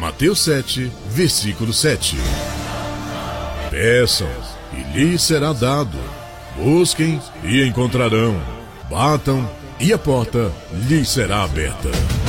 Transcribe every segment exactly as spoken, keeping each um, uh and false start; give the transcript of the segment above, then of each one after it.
Mateus sete, versículo sete. Peçam e lhes será dado. Busquem e encontrarão. Batam e a porta lhes será aberta.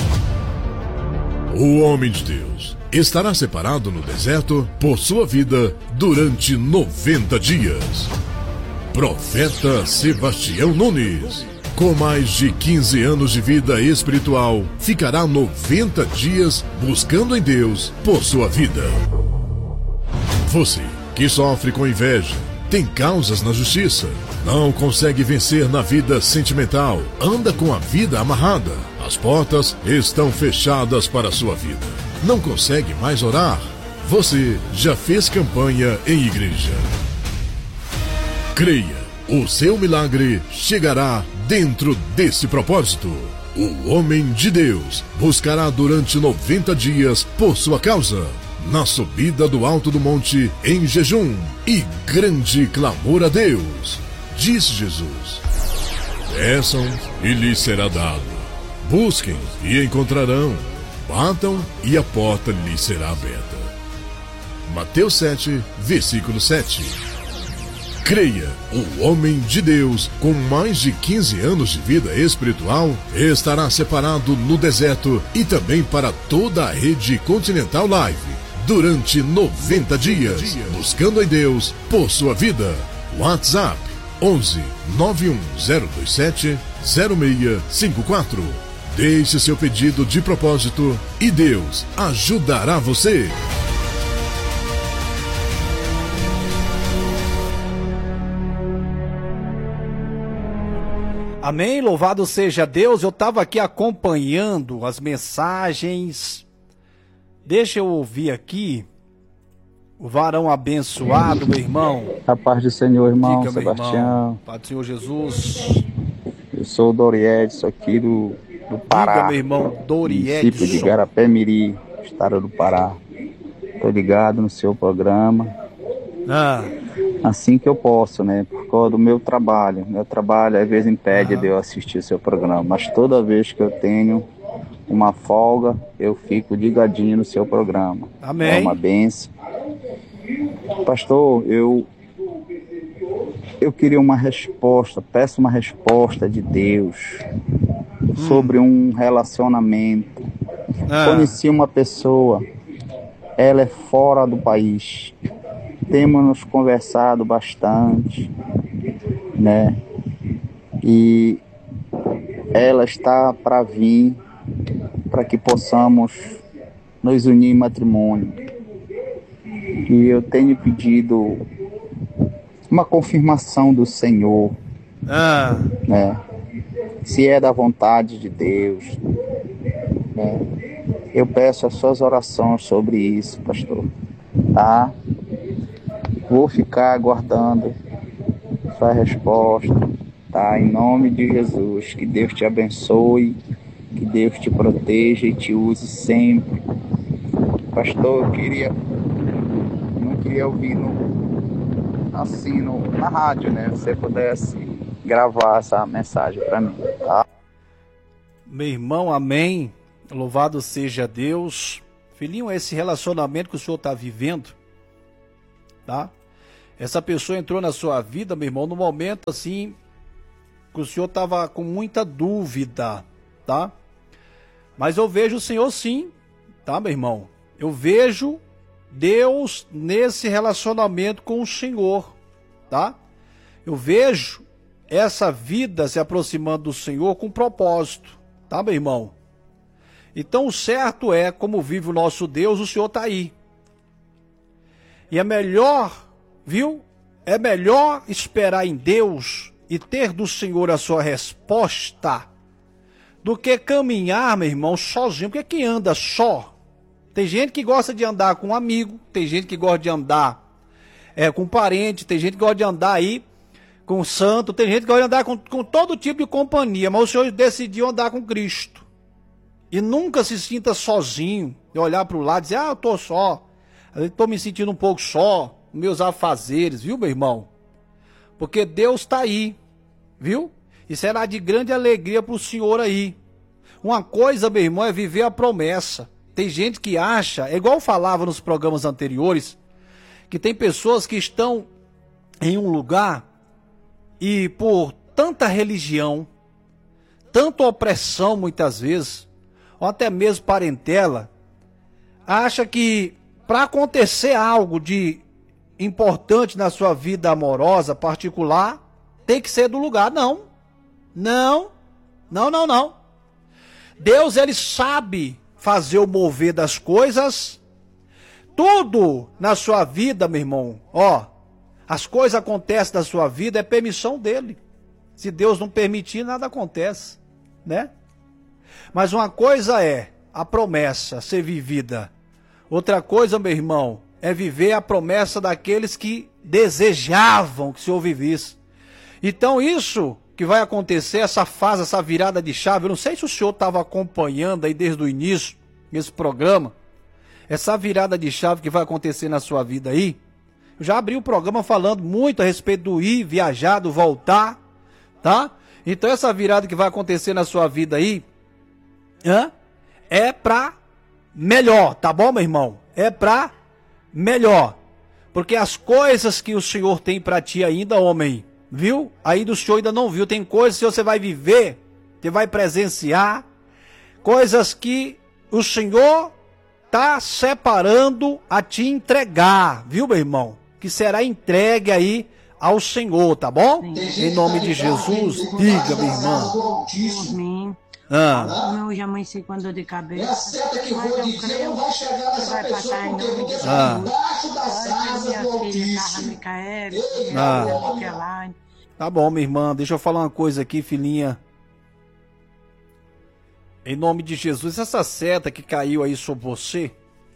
O homem de Deus estará separado no deserto por sua vida durante noventa dias. Profeta Sebastião Nunes, com mais de quinze anos de vida espiritual, ficará noventa dias buscando em Deus por sua vida. Você que sofre com inveja, tem causas na justiça, não consegue vencer na vida sentimental, anda com a vida amarrada, as portas estão fechadas para a sua vida, não consegue mais orar, você já fez campanha em igreja. Creia, o seu milagre chegará dentro desse propósito. O homem de Deus buscará durante noventa dias por sua causa, na subida do alto do monte em jejum e grande clamor a Deus. Disse Jesus: peçam e lhes será dado. Busquem e encontrarão. Batam e a porta lhes será aberta. Mateus sete, versículo sete. Creia, o homem de Deus, com mais de quinze anos de vida espiritual, estará separado no deserto e também para toda a rede Continental Live, durante noventa dias, buscando em Deus por sua vida. WhatsApp onze, nove um zero dois sete, zero seis cinco quatro. Deixe seu pedido de propósito e Deus ajudará você. Amém, louvado seja Deus. Eu estava aqui acompanhando as mensagens. Deixa eu ouvir aqui o varão abençoado, meu irmão. A paz do Senhor, irmão. Diga, Sebastião. Meu irmão. Paz do Senhor Jesus. Eu sou o Doriedson aqui do, do Pará. Diga, meu irmão, Doriedson. Município de Garapé-Miri, estado do Pará. Estou ligado no seu programa. Ah. Assim que eu posso, né? Por causa do meu trabalho. Meu trabalho às vezes impede Ah. de eu assistir o seu programa. Mas toda vez que eu tenho uma folga, eu fico ligadinho no seu programa. Amém. É uma bênção. Pastor, eu eu queria uma resposta, peço uma resposta de Deus hum. sobre um relacionamento. Ah. Conheci uma pessoa, ela é fora do país. Temos nos conversado bastante, né? E ela está para vir, para que possamos nos unir em matrimônio. E eu tenho pedido uma confirmação do Senhor, ah. né? Se é da vontade de Deus, né? Eu peço as suas orações sobre isso, pastor, tá? Vou ficar aguardando sua resposta, tá? Em nome de Jesus, que Deus te abençoe, que Deus te proteja e te use sempre. Pastor, eu queria, não queria ouvir no, assim, no, na rádio, né? Se você pudesse gravar essa mensagem para mim, tá? Meu irmão, amém. Louvado seja Deus. Filhinho, esse relacionamento que o senhor está vivendo, tá? Essa pessoa entrou na sua vida, meu irmão, no momento assim que o senhor estava com muita dúvida, tá? Mas eu vejo o Senhor sim, tá, meu irmão? Eu vejo Deus nesse relacionamento com o Senhor, tá? Eu vejo essa vida se aproximando do Senhor com propósito, tá, meu irmão? Então o certo é, como vive o nosso Deus, o Senhor está aí. E é melhor, viu? É melhor esperar em Deus e ter do Senhor a sua resposta do que caminhar, meu irmão, sozinho. Porque quem anda só, tem gente que gosta de andar com um amigo, tem gente que gosta de andar é, com um parente, tem gente que gosta de andar aí com um santo, tem gente que gosta de andar com, com todo tipo de companhia, mas o Senhor decidiu andar com Cristo. E nunca se sinta sozinho, e olhar para o lado e dizer, ah, eu estou só, eu estou me sentindo um pouco só, meus afazeres, viu, meu irmão? Porque Deus está aí, viu? E será de grande alegria para o senhor aí. Uma coisa, meu irmão, é viver a promessa. Tem gente que acha, é igual eu falava nos programas anteriores, que tem pessoas que estão em um lugar e por tanta religião, tanta opressão muitas vezes, ou até mesmo parentela, acha que para acontecer algo de importante na sua vida amorosa, particular, tem que ser do lugar. Não, não, não, não, não. Deus, ele sabe fazer o mover das coisas. Tudo na sua vida, meu irmão, ó, as coisas acontecem na sua vida, é permissão dele. Se Deus não permitir, nada acontece, né? Mas uma coisa é a promessa ser vivida. Outra coisa, meu irmão, é viver a promessa daqueles que desejavam que o Senhor vivesse. Então isso que vai acontecer, essa fase, essa virada de chave, eu não sei se o senhor estava acompanhando aí desde o início, esse programa, essa virada de chave que vai acontecer na sua vida aí. Eu já abri o programa falando muito a respeito do ir, viajar, do voltar, tá? Então essa virada que vai acontecer na sua vida aí, hã? É pra melhor, tá bom, meu irmão? É pra melhor. Porque as coisas que o Senhor tem pra ti ainda, homem, viu? Ainda o Senhor ainda não viu. Tem coisas que você vai viver, você vai presenciar, coisas que o Senhor tá separando a te entregar, viu, meu irmão? Que será entregue aí ao Senhor, tá bom? Em nome de Jesus, diga, minha irmã. Ah. Eu já amanheci com dor de cabeça, mas eu creio que vai passar em nome de Jesus. Ah. Minha filha, Carla Micael, ah. Tá bom, minha irmã, deixa eu falar uma coisa aqui, filhinha. Em nome de Jesus, essa seta que caiu aí sobre você,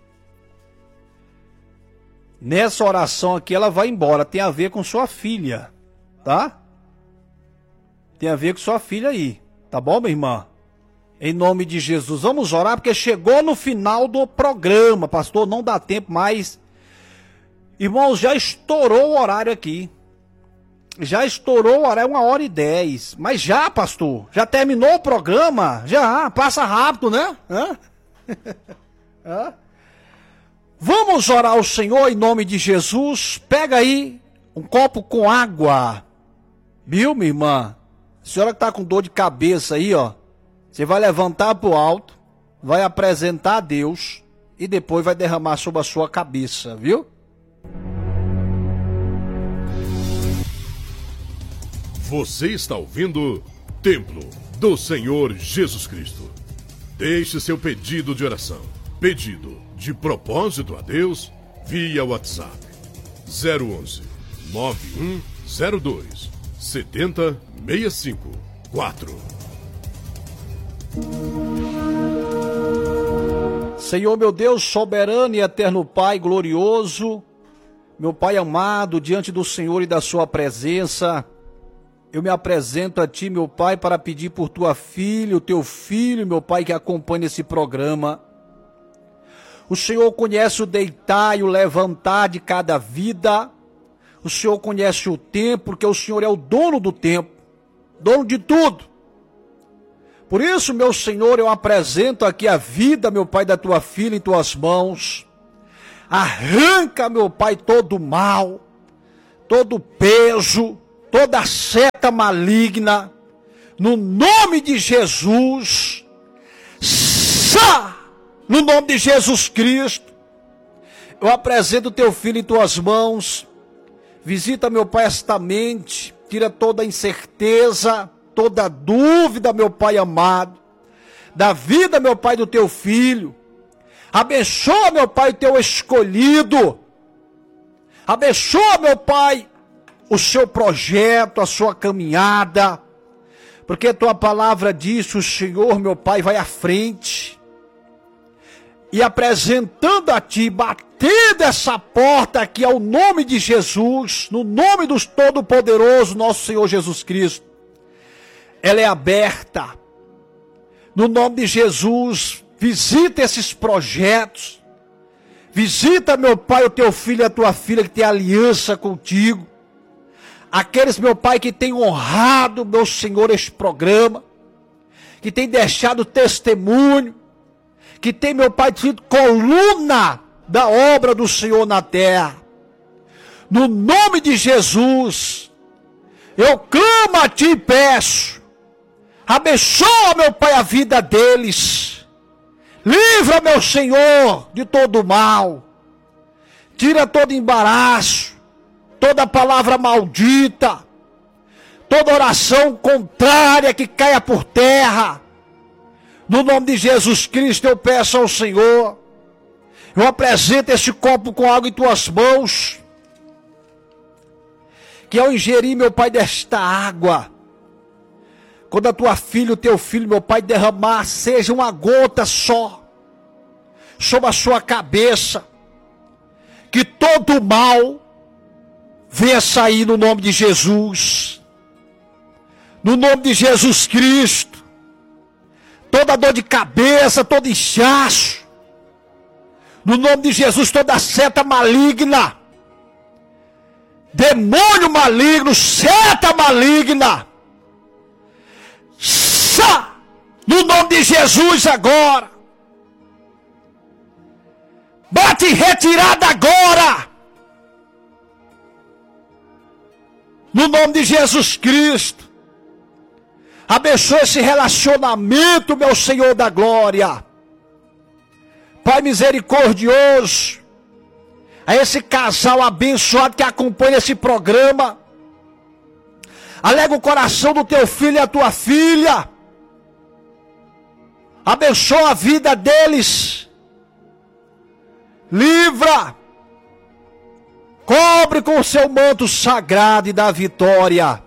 nessa oração aqui, ela vai embora. Tem a ver com sua filha, tá? Tem a ver com sua filha aí, tá bom, minha irmã? Em nome de Jesus, vamos orar, porque chegou no final do programa, pastor, não dá tempo mais. Irmãos, já estourou o horário aqui. Já estourou o horário, uma hora e dez. Mas já, pastor, já terminou o programa? Já, passa rápido, né? Hã? Hã? Vamos orar ao Senhor em nome de Jesus. Pega aí um copo com água. Viu, minha irmã? A senhora que tá com dor de cabeça aí, ó. Você vai levantar pro alto, vai apresentar a Deus e depois vai derramar sobre a sua cabeça, viu? Você está ouvindo Templo do Senhor Jesus Cristo. Deixe seu pedido de oração, pedido de propósito a Deus via WhatsApp zero onze, nove um zero dois, sete zero seis cinco quatro. Senhor meu Deus, soberano e eterno Pai glorioso, meu Pai amado, diante do Senhor e da sua presença, eu me apresento a Ti, meu Pai, para pedir por Tua filha, o Teu filho, meu Pai, que acompanha esse programa. O Senhor conhece o deitar e o levantar de cada vida. O Senhor conhece o tempo, porque o Senhor é o dono do tempo, dono de tudo. Por isso, meu Senhor, eu apresento aqui a vida, meu Pai, da Tua filha em Tuas mãos. Arranca, meu Pai, todo o mal, todo o peso, toda seta maligna, no nome de Jesus. Sá! No nome de Jesus Cristo, eu apresento o Teu filho em Tuas mãos. Visita, meu Pai, esta mente, tira toda a incerteza, toda dúvida, meu Pai amado, da vida, meu Pai, do Teu filho. Abençoa, meu Pai, o Teu escolhido. Abençoa, meu Pai, o seu projeto, a sua caminhada, porque Tua palavra diz, o Senhor, meu Pai, vai à frente, e apresentando a Ti, batendo essa porta aqui ao nome de Jesus, no nome do Todo-Poderoso, nosso Senhor Jesus Cristo, ela é aberta, no nome de Jesus. Visita esses projetos, visita, meu Pai, o Teu filho e a Tua filha que tem aliança contigo, aqueles, meu Pai, que tem honrado, meu Senhor, este programa, que tem deixado testemunho, que tem, meu Pai, sido coluna da obra do Senhor na terra. No nome de Jesus, eu clamo a Ti e peço, abençoa, meu Pai, a vida deles. Livra, meu Senhor, de todo mal. Tira todo embaraço, toda palavra maldita, toda oração contrária que caia por terra. No nome de Jesus Cristo eu peço ao Senhor, eu apresento este copo com água em Tuas mãos, que ao ingerir, meu Pai, desta água, quando a Tua filha, o Teu filho, meu Pai, derramar, seja uma gota só, sobre a sua cabeça, que todo mal venha sair no nome de Jesus, no nome de Jesus Cristo. Toda dor de cabeça, todo inchaço, no nome de Jesus, toda seta maligna, demônio maligno, seta maligna, sa, no nome de Jesus agora, bate em retirada agora, no nome de Jesus Cristo. Abençoa esse relacionamento, meu Senhor da glória. Pai misericordioso, a esse casal abençoado que acompanha esse programa, alega o coração do teu filho e a tua filha. Abençoa a vida deles. Livra. Cobre com o seu manto sagrado e da vitória.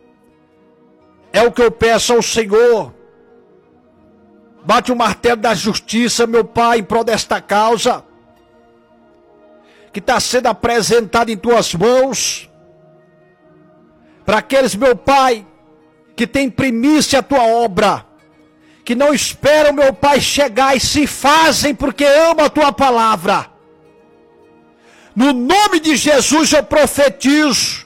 É o que eu peço ao Senhor. Bate o martelo da justiça, meu Pai, em prol desta causa, que está sendo apresentada em Tuas mãos. Para aqueles, meu Pai, que tem primícia a Tua obra, que não esperam, meu Pai, chegar e se fazem porque amam a Tua palavra. No nome de Jesus eu profetizo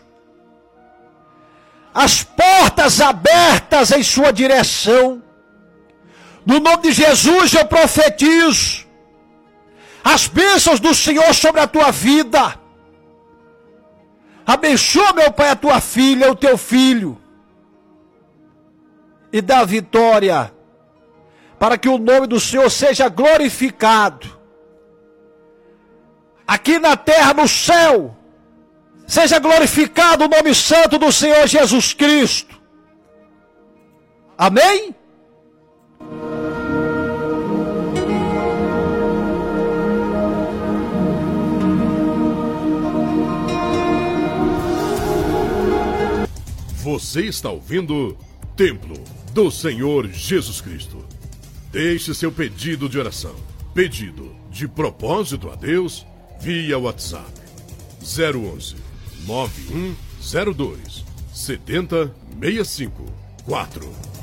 as portas abertas em sua direção. No nome de Jesus eu profetizo as bênçãos do Senhor sobre a tua vida. Abençoa, meu Pai, a tua filha, o teu filho, e dá vitória, para que o nome do Senhor seja glorificado, aqui na terra, no céu. Seja glorificado o nome santo do Senhor Jesus Cristo. Amém? Você está ouvindo Templo do Senhor Jesus Cristo. Deixe seu pedido de oração, pedido de propósito a Deus, via WhatsApp zero onze, nove um zero dois, sete zero seis cinco quatro.